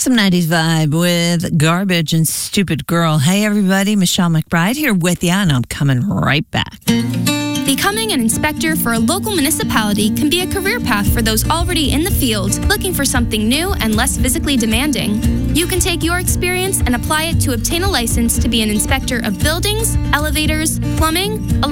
Some 90s vibe with Garbage and Stupid Girl. Hey, everybody. Michelle McBride here with you, and I'm coming right back. Becoming an inspector for a local municipality can be a career path for those already in the field, looking for something new and less physically demanding. You can take your experience and apply it to obtain a license to be an inspector of buildings, elevators, plumbing,